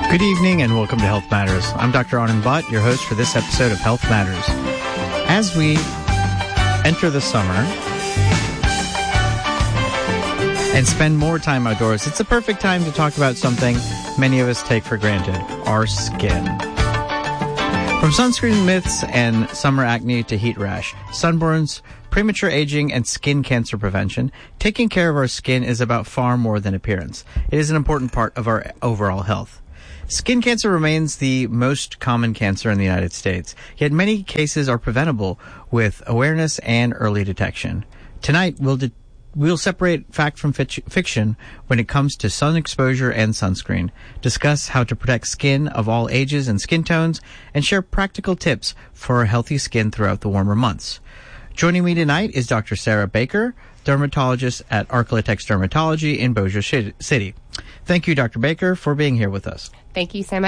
Good evening and welcome to Health Matters. I'm Dr. Anand Bhatt, your host for this episode of Health Matters. As we enter the summer and spend more time outdoors, it's the perfect time to talk about something many of us take for granted, our skin. From sunscreen myths and summer acne to heat rash, sunburns, premature aging, and skin cancer prevention, taking care of our skin is about far more than appearance. It is an important part of our overall health. Skin cancer remains the most common cancer in the United States, yet many cases are preventable with awareness and early detection. Tonight, we'll separate fact from fiction when it comes to sun exposure and sunscreen, discuss how to protect skin of all ages and skin tones, and share practical tips for a healthy skin throughout the warmer months. Joining me tonight is Dr. Sarah Baker, dermatologist at Arklitex Dermatology in Bossier City. Thank you, Dr. Baker, for being here with us. Thank you so much